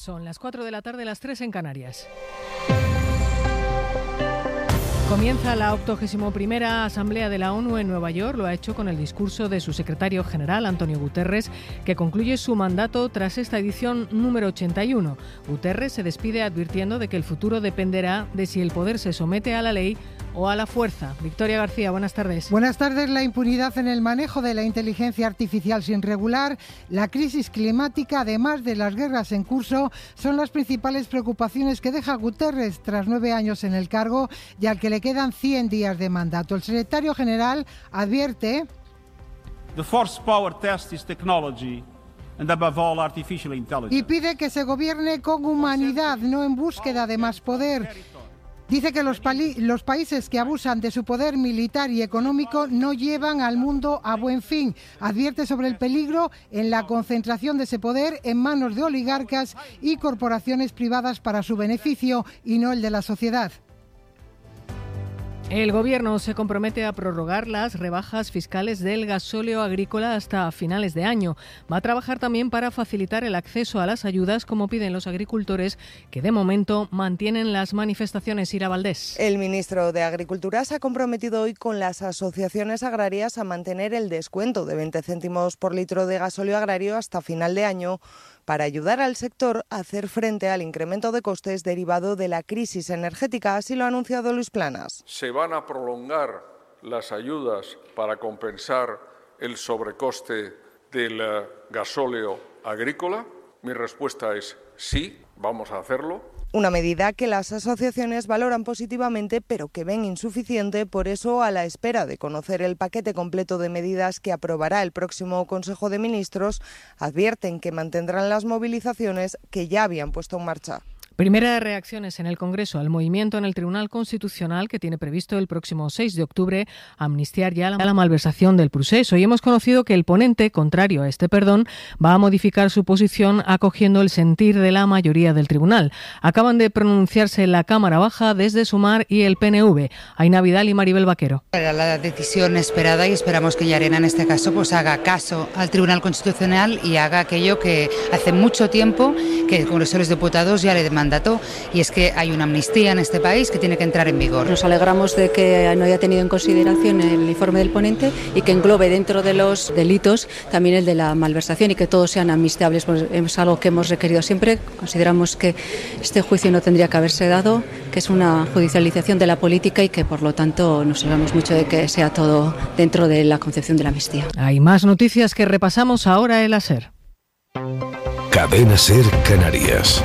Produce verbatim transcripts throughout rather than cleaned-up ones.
Son las cuatro de la tarde, las tres en Canarias. Comienza la octogésima primera Asamblea de la ONU en Nueva York. Lo ha hecho con el discurso de su secretario general, Antonio Guterres, que concluye su mandato tras esta edición número ochenta y uno. Guterres se despide advirtiendo de que el futuro dependerá de si el poder se somete a la ley o a la fuerza. Victoria García, buenas tardes. Buenas tardes. La impunidad en el manejo de la inteligencia artificial sin regular, la crisis climática, además de las guerras en curso, son las principales preocupaciones que deja Guterres tras nueve años en el cargo y al que le quedan cien días de mandato. El secretario general advierte: The force power test is technology and above all artificial intelligence. Y pide que se gobierne con humanidad, no en búsqueda de más poder. Dice que los, pali- los países que abusan de su poder militar y económico no llevan al mundo a buen fin. Advierte sobre el peligro en la concentración de ese poder en manos de oligarcas y corporaciones privadas para su beneficio y no el de la sociedad. El Gobierno se compromete a prorrogar las rebajas fiscales del gasóleo agrícola hasta finales de año. Va a trabajar también para facilitar el acceso a las ayudas, como piden los agricultores, que de momento mantienen las manifestaciones. Ira Valdés. El ministro de Agricultura se ha comprometido hoy con las asociaciones agrarias a mantener el descuento de veinte céntimos por litro de gasóleo agrario hasta final de año, para ayudar al sector a hacer frente al incremento de costes derivado de la crisis energética. Así lo ha anunciado Luis Planas. ¿Se van a prolongar las ayudas para compensar el sobrecoste del gasóleo agrícola? Mi respuesta es sí, vamos a hacerlo. Una medida que las asociaciones valoran positivamente, pero que ven insuficiente. Por eso, a la espera de conocer el paquete completo de medidas que aprobará el próximo Consejo de Ministros, advierten que mantendrán las movilizaciones que ya habían puesto en marcha. Primeras reacciones en el Congreso al movimiento en el Tribunal Constitucional, que tiene previsto el próximo seis de octubre amnistiar ya la malversación del procés. Hoy hemos conocido que el ponente, contrario a este perdón, va a modificar su posición acogiendo el sentir de la mayoría del tribunal. Acaban de pronunciarse la Cámara Baja desde Sumar y el P N V. Aina Vidal y Maribel Vaquero. Era la decisión esperada y esperamos que Llarena en este caso pues haga caso al Tribunal Constitucional y haga aquello que hace mucho tiempo que el Congreso de los Diputados ya le demanda. Y es que hay una amnistía en este país que tiene que entrar en vigor. Nos alegramos de que no haya tenido en consideración el informe del ponente y que englobe dentro de los delitos también el de la malversación y que todos sean amnistiables. Pues es algo que hemos requerido siempre. Consideramos que este juicio no tendría que haberse dado, que es una judicialización de la política y que por lo tanto nos alegramos mucho de que sea todo dentro de la concepción de la amnistía. Hay más noticias que repasamos ahora en la SER. Cadena SER Canarias.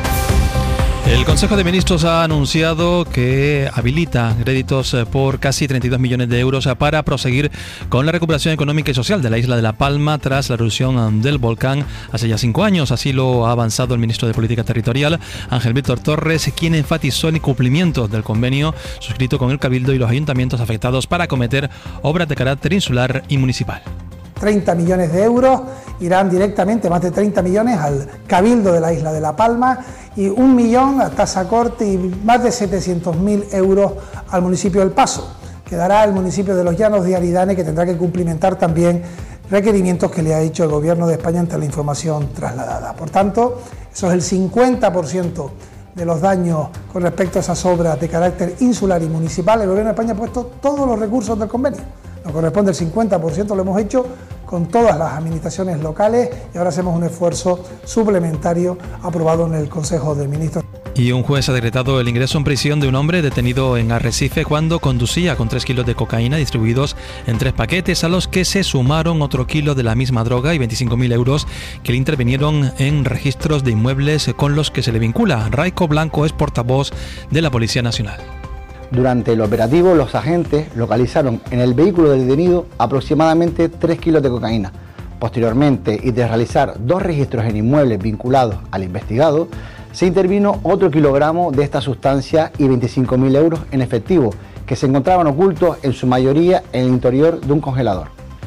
El Consejo de Ministros ha anunciado que habilita créditos por casi treinta y dos millones de euros para proseguir con la recuperación económica y social de la isla de La Palma tras la erupción del volcán hace ya cinco años. Así lo ha avanzado el ministro de Política Territorial, Ángel Víctor Torres, quien enfatizó el incumplimiento del convenio suscrito con el Cabildo y los ayuntamientos afectados para acometer obras de carácter insular y municipal. treinta millones de euros irán directamente, más de treinta millones, al Cabildo de la isla de La Palma y un millón a tasa corte y más de setecientos mil euros al municipio del Paso. Quedará el municipio de Los Llanos de Aridane, que tendrá que cumplimentar también requerimientos que le ha hecho el Gobierno de España ante la información trasladada. Por tanto, eso es el cincuenta por ciento de los daños con respecto a esas obras de carácter insular y municipal. El Gobierno de España ha puesto todos los recursos del convenio. Nos corresponde el cincuenta por ciento, lo hemos hecho con todas las administraciones locales y ahora hacemos un esfuerzo suplementario aprobado en el Consejo de Ministros. Y un juez ha decretado el ingreso en prisión de un hombre detenido en Arrecife cuando conducía con tres kilos de cocaína distribuidos en tres paquetes, a los que se sumaron otro kilo de la misma droga y veinticinco mil euros que le intervinieron en registros de inmuebles con los que se le vincula. Raico Blanco es portavoz de la Policía Nacional. Durante el operativo, los agentes localizaron en el vehículo del detenido aproximadamente tres kilos de cocaína. Posteriormente, y tras realizar dos registros en inmuebles vinculados al investigado, se intervino otro kilogramo de esta sustancia y veinticinco mil euros en efectivo, que se encontraban ocultos en su mayoría en el interior de un congelador.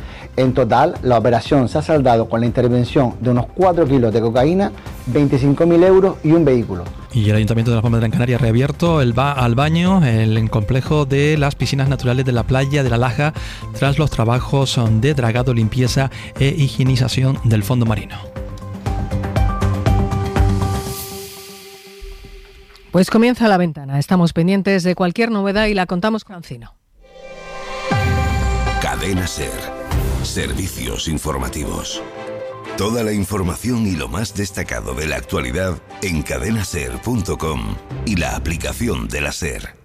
En total, la operación se ha saldado con la intervención de unos cuatro kilos de cocaína, veinticinco mil euros y un vehículo. Y el Ayuntamiento de Las Palmas de Gran Canaria ha reabierto el ba- al baño el complejo de las piscinas naturales de la playa de La Laja tras los trabajos de dragado, limpieza e higienización del fondo marino. Pues comienza La Ventana. Estamos pendientes de cualquier novedad y la contamos con Francino. Cadena SER. Servicios informativos. Toda la información y lo más destacado de la actualidad en cadena ser punto com y la aplicación de la SER.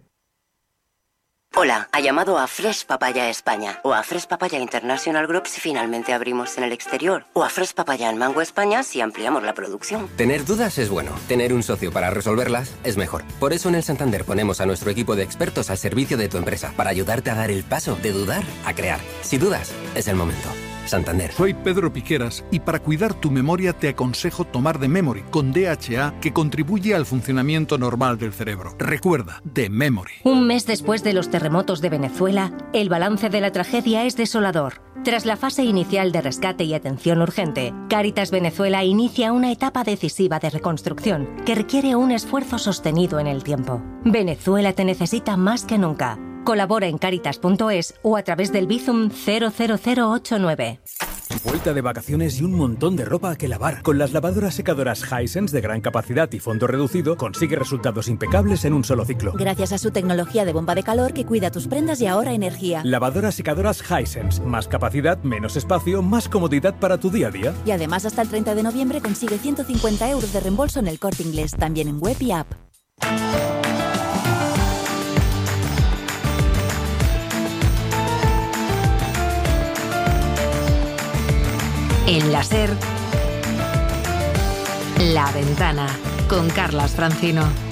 Hola, ha llamado a Fresh Papaya España o a Fresh Papaya International Group si finalmente abrimos en el exterior o a Fresh Papaya en Mango España si ampliamos la producción. Tener dudas es bueno, tener un socio para resolverlas es mejor. Por eso en el Santander ponemos a nuestro equipo de expertos al servicio de tu empresa para ayudarte a dar el paso de dudar a crear. Si dudas, es el momento. Santander. Soy Pedro Piqueras y para cuidar tu memoria te aconsejo tomar The Memory con D H A, que contribuye al funcionamiento normal del cerebro. Recuerda, The Memory. Un mes después de los terremotos de Venezuela, el balance de la tragedia es desolador. Tras la fase inicial de rescate y atención urgente, Cáritas Venezuela inicia una etapa decisiva de reconstrucción que requiere un esfuerzo sostenido en el tiempo. Venezuela te necesita más que nunca. Colabora en caritas punto es o a través del Bizum cero cero cero ocho nueve. Vuelta de vacaciones y un montón de ropa que lavar. Con las lavadoras secadoras Hisense de gran capacidad y fondo reducido, consigue resultados impecables en un solo ciclo. Gracias a su tecnología de bomba de calor que cuida tus prendas y ahorra energía. Lavadoras secadoras Hisense. Más capacidad, menos espacio, más comodidad para tu día a día. Y además hasta el treinta de noviembre consigue ciento cincuenta euros de reembolso en el Corte Inglés, también en web y app. En la SER, La Ventana, con Carlas Francino.